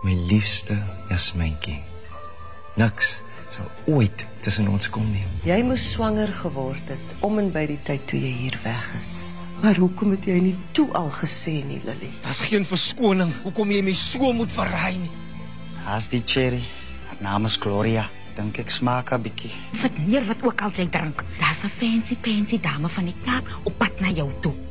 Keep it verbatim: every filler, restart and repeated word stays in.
My liefste Jasmyntjie. Niks sal ooit tussen ons kom nie. Jy moes swanger geword het om en by die tyd toe jy hier weg is. Maar hoekom het jy nie toe al gesê nie, Lily? Daar's geen verskoning. Hoekom jy my so moet verraai nie? Haas die cherry. Haar naam is Gloria. Dink ek smaak 'n bietjie. Sit neer wat ook al jy drink. Daar's 'n fancy pansy dame van die Kaap op pad na jou toe.